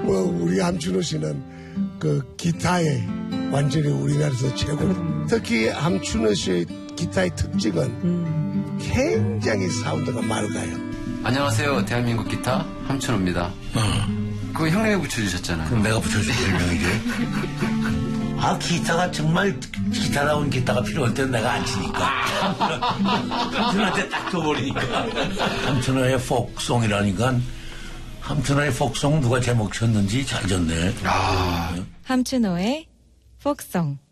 뭐 우리 함춘호 씨는 그 기타에 완전히 우리나라에서 최고. 특히 함춘호 씨의 기타의 특징은 굉장히 사운드가 맑아요. 안녕하세요. 대한민국 기타 함춘호입니다. 그거 형님이 붙여주셨잖아요. 그럼 내가 붙여줄 별명이지. 아, 기타가 정말 기타다운 기타가 필요할 때는 내가 안 치니까. 함춘호한테 딱 줘버리니까. 함춘호의 폭송이라니까. 함춘호의 폭송 누가 제목 쳤는지 잘 졌네. 함춘호의 폭송.